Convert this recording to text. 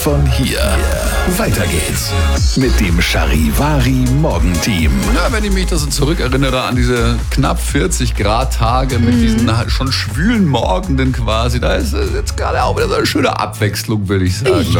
von hier. Weiter geht's mit dem Charivari Morgenteam. Ja, wenn ich mich da so zurückerinnere an diese knapp 40 Grad Tage mit diesen schon schwülen Morgenden quasi, da ist jetzt gerade auch wieder so eine schöne Abwechslung, würde ich sagen.